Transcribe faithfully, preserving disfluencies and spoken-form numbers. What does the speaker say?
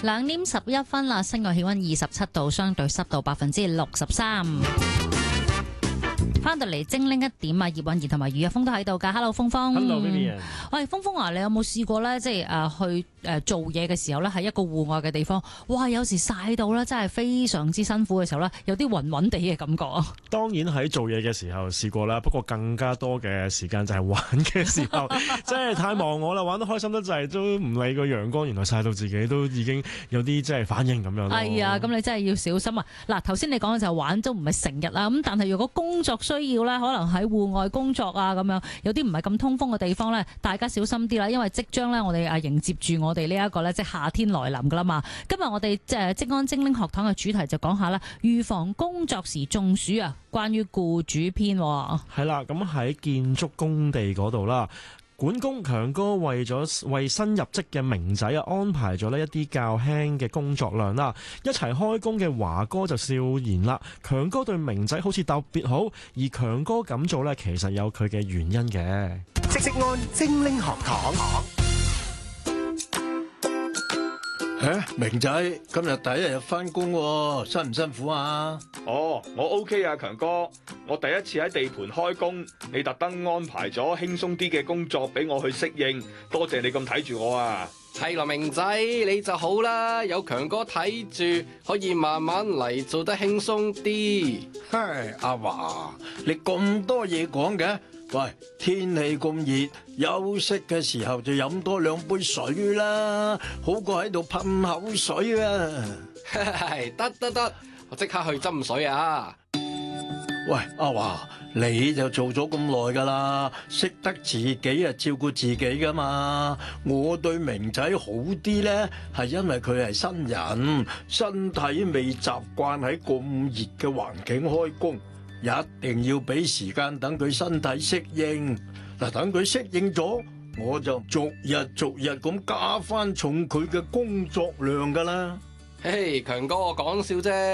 兩點十一分啦，室外氣溫二十七度，相對濕度百分之六十三。翻到嚟精靈一點啊，葉韻儀同埋余日峰都喺度噶。Hello， 峰峰。 Hello， Vivian。 喂，峰峰啊，你有冇試過咧？即係誒、呃、去誒、呃、做嘢嘅時候咧，喺一個戶外嘅地方，哇！有時曬到咧，真係非常之辛苦嘅時候咧，有啲暈暈地嘅感覺啊。 當然喺做嘢嘅時候試過啦，不過更加多嘅時間就係玩嘅時候，真係太忙我啦，玩得開心得滯，都唔理個陽光，原來曬到自己都已經有啲即係反應咁樣咯。 係啊，咁你真係要小心啊！嗱，頭先你講嘅就係玩都唔係成日啦，咁但係如果工作需要咧，可能喺戶外工作啊咁樣，有啲唔係咁通風嘅地方咧，大家小心啲啦，因為即將咧我哋啊迎接住我哋呢一個咧即係夏天來臨噶啦嘛。今日我哋即係職安精靈學堂嘅主題就講下啦，預防工作時中暑啊，關於僱主篇。 係啦，咁喺建築工地嗰度啦。管工強哥為咗為新入職嘅明仔啊安排咗呢一啲較輕嘅工作量啦，一齊開工嘅華哥就笑言啦，強哥對明仔好似特別好，而強哥咁做呢，其實有佢嘅原因嘅。 職安精靈學堂。 誒，明仔，今日第一日返工，辛唔辛苦啊？ 哦，我 OK 啊，強哥，我第一次喺地盤開工，你特登安排咗輕鬆啲嘅工作俾我去適應，多謝你咁睇住我啊！ 係咯，明仔你就好啦，有強哥睇住，可以慢慢嚟，做得輕鬆啲。 唉，阿華，你咁多嘢講嘅？喂，天氣咁熱，休息嘅時候就飲多兩杯水啦，好過喺度噴口水啊！ 係，得得得，我即刻去斟水啊！ 喂，阿華，你就做咗咁耐噶啦，識得自己啊照顧自己噶嘛。我對明仔好啲咧，係因為佢係新人，身體未習慣喺咁熱嘅環境開工。一定要俾時間等佢身體適應，嗱，等佢適應咗，我就逐日逐日咁加翻重佢嘅工作量噶啦。 嘿，強哥我講笑啫。